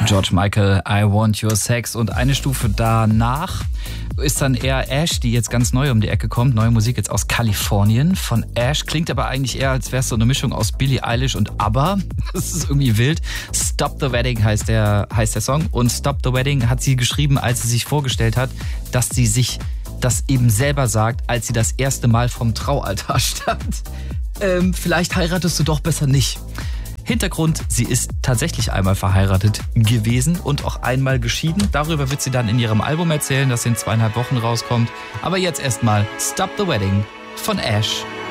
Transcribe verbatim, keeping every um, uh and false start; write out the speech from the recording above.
George Michael, I Want Your Sex. Und eine Stufe danach ist dann eher Ash, die jetzt ganz neu um die Ecke kommt. Neue Musik jetzt aus Kalifornien von Ash. Klingt aber eigentlich eher, als wäre es so eine Mischung aus Billie Eilish und ABBA. Das ist irgendwie wild. Stop the Wedding heißt der, heißt der Song. Und Stop the Wedding hat sie geschrieben, als sie sich vorgestellt hat, dass sie sich das eben selber sagt, als sie das erste Mal vom Traualtar stand. Ähm, vielleicht heiratest du doch besser nicht. Hintergrund, sie ist tatsächlich einmal verheiratet gewesen und auch einmal geschieden. Darüber wird sie dann in ihrem Album erzählen, das in zweieinhalb Wochen rauskommt. Aber jetzt erstmal Stop the Wedding von Ash.